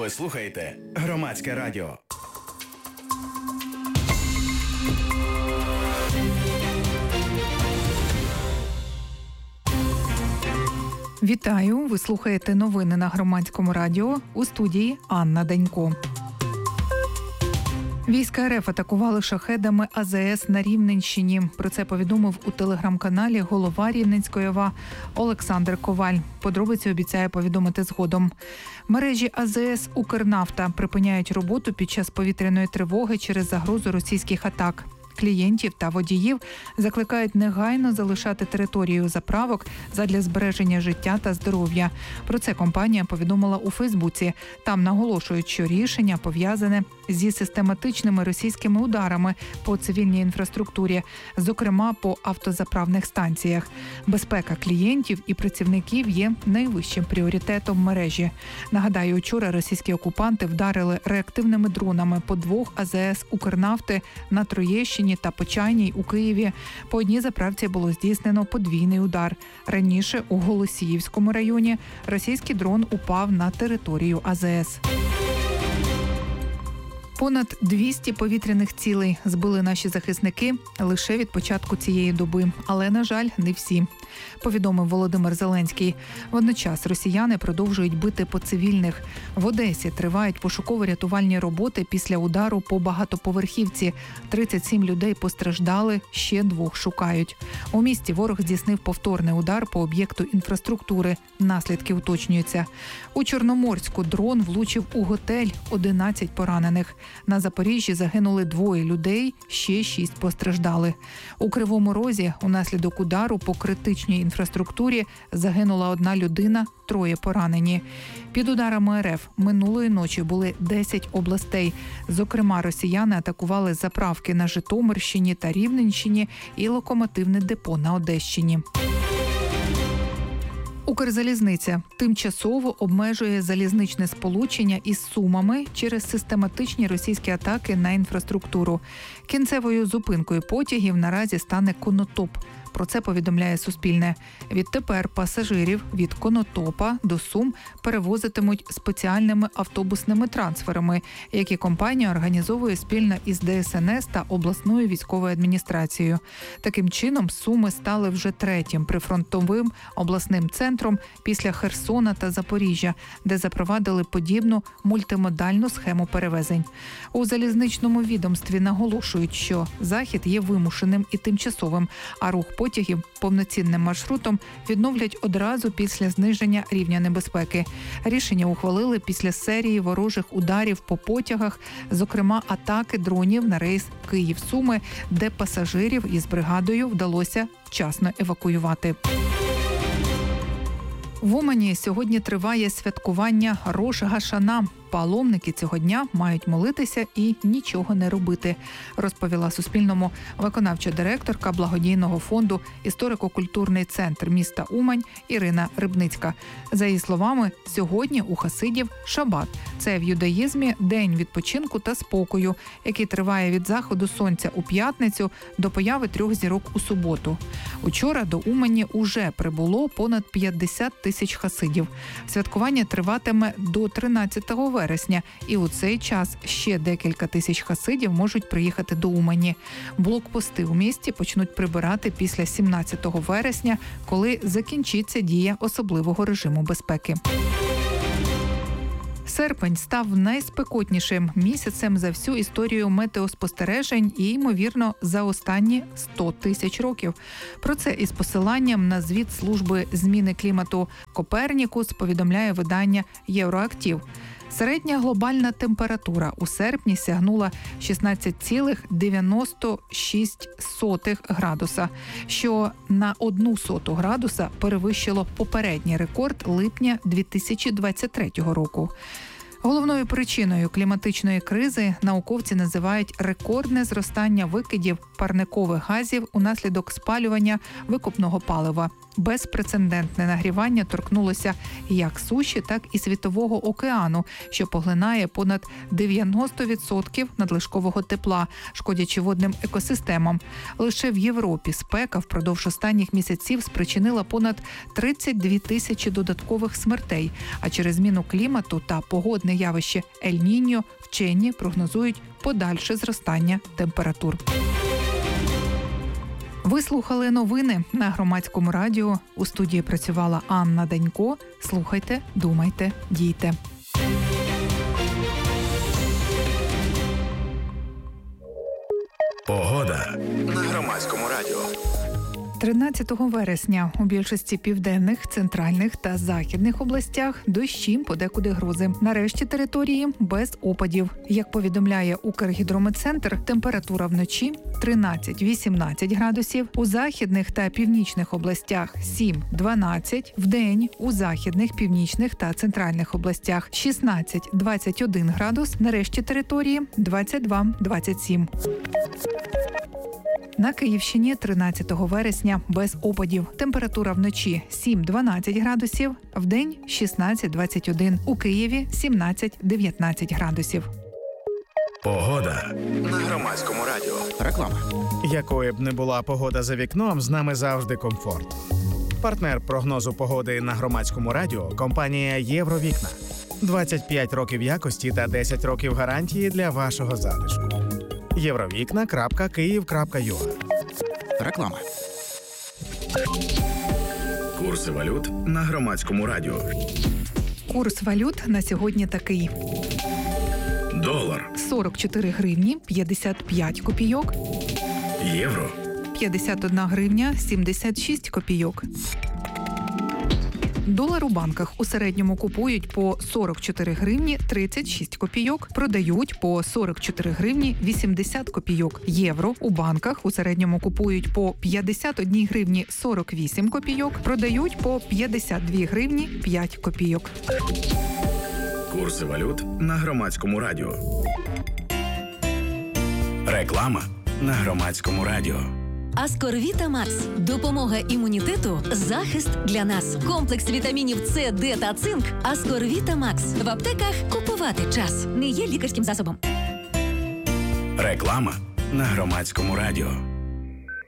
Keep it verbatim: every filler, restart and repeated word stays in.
Ви слухаєте Громадське радіо. Вітаю! Ви слухаєте новини на Громадському радіо. У студії Анна Данько. Війська РФ атакували шахедами А З С на Рівненщині. Про це повідомив у телеграм-каналі голова Рівненської О В А Олександр Коваль. Подробиці обіцяє повідомити згодом. Мережі А З С «Укрнафта» припиняють роботу під час повітряної тривоги через загрозу російських атак. Клієнтів та водіїв закликають негайно залишати територію заправок задля збереження життя та здоров'я. Про це компанія повідомила у Фейсбуці. Там наголошують, що рішення пов'язане зі систематичними російськими ударами по цивільній інфраструктурі, зокрема по автозаправних станціях. Безпека клієнтів і працівників є найвищим пріоритетом мережі. Нагадаю, вчора російські окупанти вдарили реактивними дронами по двох А З С «Укрнафти» на Троєщині та Почайній у Києві. По одній заправці було здійснено подвійний удар. Раніше у Голосіївському районі російський дрон упав на територію А З С. Понад двісті повітряних цілей збили наші захисники лише від початку цієї доби. Але, на жаль, не всі, повідомив Володимир Зеленський. Водночас росіяни продовжують бити по цивільних. В Одесі тривають пошуково-рятувальні роботи після удару по багатоповерхівці. тридцять сім людей постраждали, ще двох шукають. У місті ворог здійснив повторний удар по об'єкту інфраструктури. Наслідки уточнюються. У Чорноморську дрон влучив у готель, одинадцять поранених. На Запоріжжі загинули двоє людей, ще шість постраждали. У Кривому Розі унаслідок удару по критичній інфраструктурі загинула одна людина, троє поранені. Під ударами Р Ф минулої ночі були десять областей. Зокрема, росіяни атакували заправки на Житомирщині та Рівненщині і локомотивне депо на Одещині. Укрзалізниця тимчасово обмежує залізничне сполучення із Сумами через систематичні російські атаки на інфраструктуру. Кінцевою зупинкою потягів наразі стане Конотоп. Про це повідомляє Суспільне. Відтепер пасажирів від Конотопа до Сум перевозитимуть спеціальними автобусними трансферами, які компанія організовує спільно із Де Ес Ен Ес та обласною військовою адміністрацією. Таким чином, Суми стали вже третім прифронтовим обласним центром після Херсона та Запоріжжя, де запровадили подібну мультимодальну схему перевезень. У залізничному відомстві наголошують, що захід є вимушеним і тимчасовим, а рух потягів повноцінним маршрутом відновлять одразу після зниження рівня небезпеки. Рішення ухвалили після серії ворожих ударів по потягах, зокрема атаки дронів на рейс Київ-Суми, де пасажирів із бригадою вдалося вчасно евакуювати. В Умані сьогодні триває святкування Рош Гашана. Паломники цього дня мають молитися і нічого не робити, розповіла Суспільному виконавча директорка благодійного фонду «Історико-культурний центр міста Умань» Ірина Рибницька. За її словами, сьогодні у хасидів шабат. Це в юдаїзмі день відпочинку та спокою, який триває від заходу сонця у п'ятницю до появи трьох зірок у суботу. Учора до Умані уже прибуло понад п'ятдесят тисяч хасидів. Святкування триватиме до тринадцятого вересня, і у цей час ще декілька тисяч хасидів можуть приїхати до Умані. Блокпости у місті почнуть прибирати після сімнадцятого вересня, коли закінчиться дія особливого режиму безпеки. Серпень став найспекотнішим місяцем за всю історію метеоспостережень і, ймовірно, за останні сто тисяч років. Про це із посиланням на звіт служби зміни клімату «Копернікус» повідомляє видання «Євроактив». Середня глобальна температура у серпні сягнула шістнадцять цілих дев'яносто шість сотих градуса, що на одну соту градуса перевищило попередній рекорд липня дві тисячі двадцять третього року. Головною причиною кліматичної кризи науковці називають рекордне зростання викидів парникових газів унаслідок спалювання викопного палива. Безпрецедентне нагрівання торкнулося як суші, так і Світового океану, що поглинає понад дев'яносто відсотків надлишкового тепла, шкодячи водним екосистемам. Лише в Європі спека впродовж останніх місяців спричинила понад тридцять дві тисячі додаткових смертей, а через зміну клімату та погодне явище Ель-Ніньо вчені прогнозують подальше зростання температур. Ви слухали новини на Громадському радіо. У студії працювала Анна Данько. Слухайте, думайте, дійте. Погода на Громадському радіо. тринадцятого вересня у більшості південних, центральних та західних областях дощі, подекуди грози. Нарешті території без опадів. Як повідомляє Укргідрометцентр, температура вночі тринадцять-вісімнадцять градусів, у західних та північних областях сім-дванадцять, вдень у західних, північних та центральних областях шістнадцять-двадцять один градус, нарешті території двадцять два-двадцять сім. На Київщині тринадцятого вересня без опадів. Температура вночі сім-дванадцять градусів, вдень шістнадцять-двадцять один. У Києві сімнадцять-дев'ятнадцять градусів. Погода на Громадському радіо. Реклама. Якою б не була погода за вікном, з нами завжди комфорт. Партнер прогнозу погоди на Громадському радіо – компанія «Євровікна». двадцять п'ять років якості та десять років гарантії для вашого затишку. євровікна крапка київ крапка ю а. Реклама. Курси валют на Громадському радіо. Курс валют на сьогодні такий. Долар. сорок чотири гривні п'ятдесят п'ять копійок. Євро. п'ятдесят одна гривня сімдесят шість копійок. Долар у банках у середньому купують по сорок чотири гривні тридцять шість копійок, продають по сорок чотири гривні вісімдесят копійок. Євро у банках у середньому купують по п'ятдесят одна гривні сорок вісім копійок, продають по п'ятдесят дві гривні п'ять копійок. Курси валют на Громадському радіо. Реклама на Громадському радіо. Аскорвіта Макс. Допомога імунітету, захист для нас. Комплекс вітамінів С, Д та цинк. Аскорвіта Макс. В аптеках купувати час. Не є лікарським засобом. Реклама на Громадському радіо.